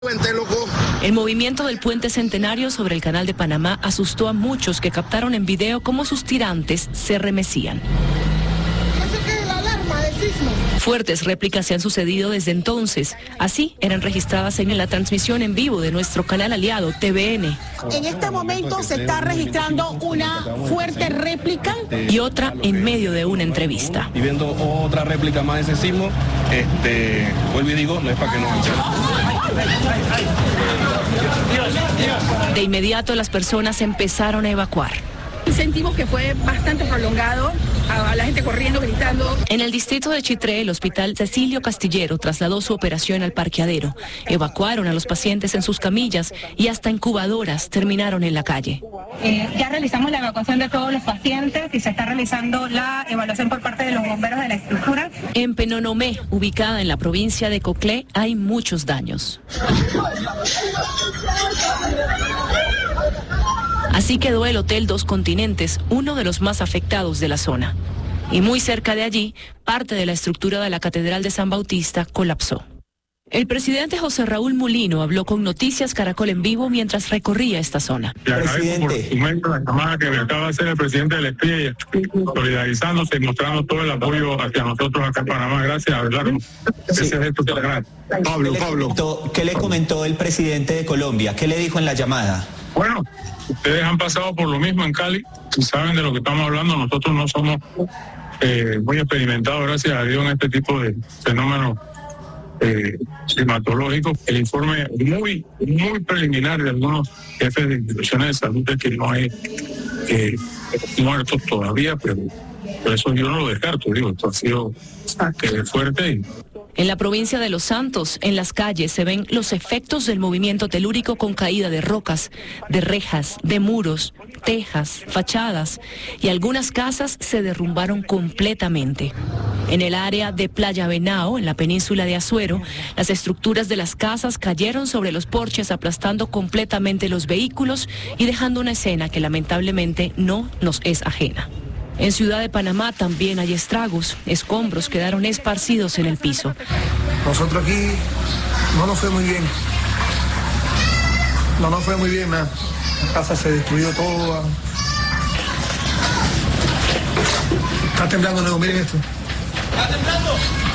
El movimiento del puente centenario sobre el Canal de Panamá asustó a muchos que captaron en video cómo sus tirantes se remecían. Fuertes réplicas se han sucedido desde entonces. Así eran registradas en la transmisión en vivo de nuestro canal aliado TVN. En este momento se está registrando una fuerte réplica. Y otra en medio de una entrevista. Y viendo otra réplica más de ese sismo, vuelvo y digo, no es para que nos echen. De inmediato las personas empezaron a evacuar. Sentimos que fue bastante prolongado, a la gente corriendo, gritando. En el distrito de Chitré, el hospital Cecilio Castillero trasladó su operación al parqueadero. Evacuaron a los pacientes en sus camillas y hasta incubadoras terminaron en la calle. Ya realizamos la evacuación de todos los pacientes y se está realizando la evaluación por parte de los bomberos de la estructura. En Penonomé, ubicada en la provincia de Coclé, hay muchos daños. Así quedó el Hotel Dos Continentes, uno de los más afectados de la zona. Y muy cerca de allí, parte de la estructura de la Catedral de San Bautista colapsó. El presidente José Raúl Mulino habló con Noticias Caracol en vivo mientras recorría esta zona. Le agradezco por su momento la llamada que me acaba de hacer el presidente del SPIE, solidarizándose y mostrando todo el apoyo hacia nosotros acá en Panamá. Gracias, Abelardo. Ese es esto que le agradezco. Pablo. ¿Qué le comentó el presidente de Colombia? ¿Qué le dijo en la llamada? Bueno, ustedes han pasado por lo mismo en Cali y saben de lo que estamos hablando. Nosotros no somos muy experimentados, gracias a Dios, en este tipo de fenómenos climatológicos. El informe muy preliminar de algunos jefes de instituciones de salud es que no hay muertos todavía, pero eso yo no lo descarto. Digo, esto ha sido fuerte. En la provincia de Los Santos, en las calles se ven los efectos del movimiento telúrico con caída de rocas, de rejas, de muros, tejas, fachadas, y algunas casas se derrumbaron completamente. En el área de Playa Venao, en la península de Azuero, las estructuras de las casas cayeron sobre los porches aplastando completamente los vehículos y dejando una escena que lamentablemente no nos es ajena. En Ciudad de Panamá también hay estragos, escombros quedaron esparcidos en el piso. Nosotros aquí no nos fue muy bien. La casa se destruyó toda. Está temblando, Nuevo, miren esto. Está temblando.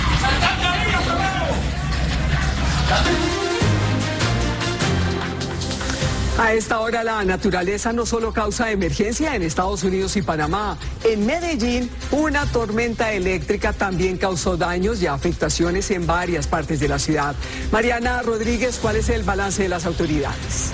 A esta hora la naturaleza no solo causa emergencia en Estados Unidos y Panamá. En Medellín, una tormenta eléctrica también causó daños y afectaciones en varias partes de la ciudad. Mariana Rodríguez, ¿cuál es el balance de las autoridades?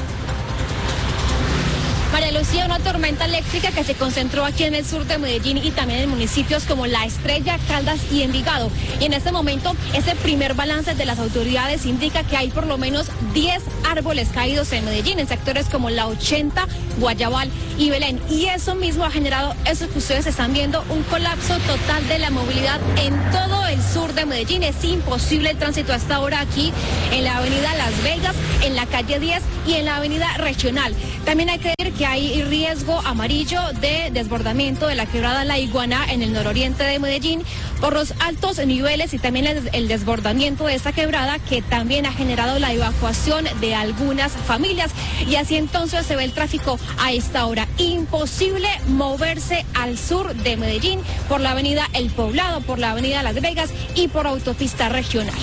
María Lucía, una tormenta eléctrica que se concentró aquí en el sur de Medellín y también en municipios como La Estrella, Caldas y Envigado. Y en este momento, ese primer balance de las autoridades indica que hay por lo menos 10 árboles caídos en Medellín, en sectores como La 80, Guayabal y Belén. Y eso mismo ha generado, eso que ustedes están viendo, un colapso total de la movilidad en todo el sur de Medellín. Es imposible el tránsito hasta ahora aquí en la avenida Las Vegas, en la calle 10 y en la avenida Regional. También hay que decir que hay riesgo amarillo de desbordamiento de la quebrada La Iguana en el nororiente de Medellín por los altos niveles y también el desbordamiento de esta quebrada que también ha generado la evacuación de algunas familias. Y así entonces se ve el tráfico a esta hora. Imposible moverse al sur de Medellín por la avenida El Poblado, por la avenida Las Vegas y por autopista regional.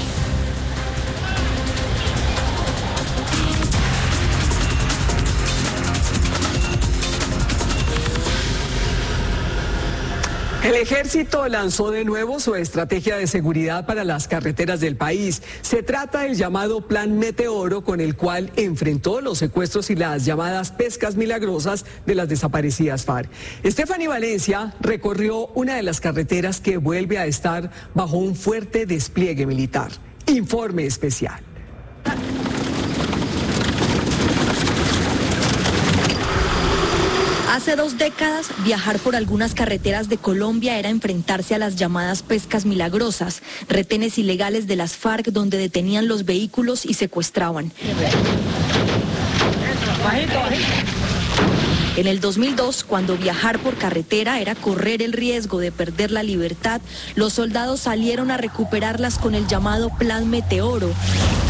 El ejército lanzó de nuevo su estrategia de seguridad para las carreteras del país. Se trata del llamado Plan Meteoro, con el cual enfrentó los secuestros y las llamadas pescas milagrosas de las desaparecidas FARC. Stephanie Valencia recorrió una de las carreteras que vuelve a estar bajo un fuerte despliegue militar. Informe especial. Hace 2 décadas, viajar por algunas carreteras de Colombia era enfrentarse a las llamadas pescas milagrosas, retenes ilegales de las FARC donde detenían los vehículos y secuestraban. En el 2002, cuando viajar por carretera era correr el riesgo de perder la libertad, los soldados salieron a recuperarlas con el llamado Plan Meteoro.